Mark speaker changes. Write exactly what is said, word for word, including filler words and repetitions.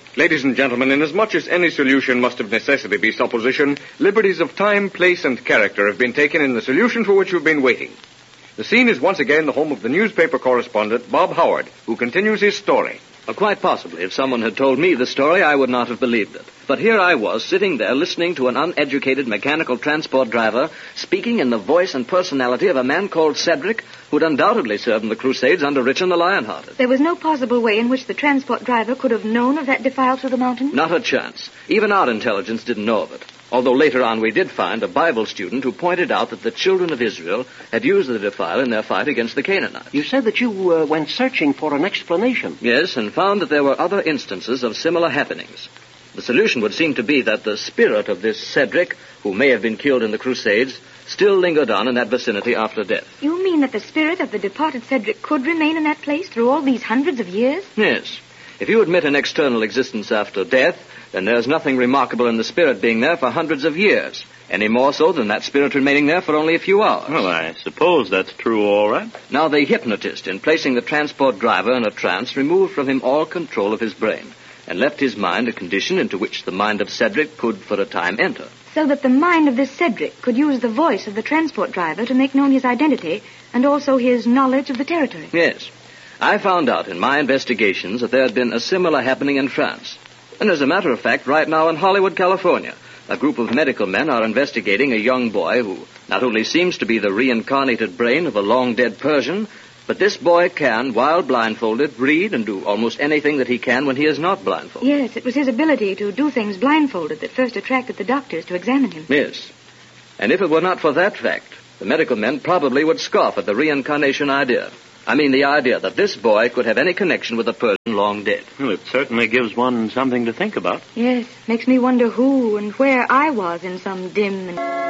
Speaker 1: Ladies and gentlemen, inasmuch as any solution must of necessity be supposition, liberties of time, place, and character have been taken in the solution for which you've been waiting. The scene is once again the home of the newspaper correspondent, Bob Howard, who continues his story.
Speaker 2: Well, quite possibly. If someone had told me the story, I would not have believed it. But here I was, sitting there, listening to an uneducated mechanical transport driver speaking in the voice and personality of a man called Cedric, who'd undoubtedly served in the Crusades under Richard the Lionhearted.
Speaker 3: There was no possible way in which the transport driver could have known of that defile through the mountains?
Speaker 2: Not a chance. Even our intelligence didn't know of it. Although later on we did find a Bible student who pointed out that the children of Israel had used the defile in their fight against the Canaanites.
Speaker 4: You said that you uh, went searching for an explanation.
Speaker 2: Yes, and found that there were other instances of similar happenings. The solution would seem to be that the spirit of this Cedric, who may have been killed in the Crusades, still lingered on in that vicinity after death.
Speaker 3: You mean that the spirit of the departed Cedric could remain in that place through all these hundreds of years?
Speaker 2: Yes. If you admit an external existence after death, then there's nothing remarkable in the spirit being there for hundreds of years, any more so than that spirit remaining there for only a few hours.
Speaker 5: Well, I suppose that's true, all right.
Speaker 2: Now, the hypnotist, in placing the transport driver in a trance, removed from him all control of his brain and left his mind a condition into which the mind of Cedric could, for a time, enter.
Speaker 3: So that the mind of this Cedric could use the voice of the transport driver to make known his identity and also his knowledge of the territory?
Speaker 2: Yes. I found out in my investigations that there had been a similar happening in France. And as a matter of fact, right now in Hollywood, California, a group of medical men are investigating a young boy who not only seems to be the reincarnated brain of a long-dead Persian, but this boy can, while blindfolded, read and do almost anything that he can when he is not blindfolded.
Speaker 3: Yes, it was his ability to do things blindfolded that first attracted the doctors to examine him.
Speaker 2: Yes. And if it were not for that fact, the medical men probably would scoff at the reincarnation idea. I mean the idea that this boy could have any connection with a person long dead.
Speaker 5: Well, it certainly gives one something to think about.
Speaker 3: Yes, makes me wonder who and where I was in some dim and...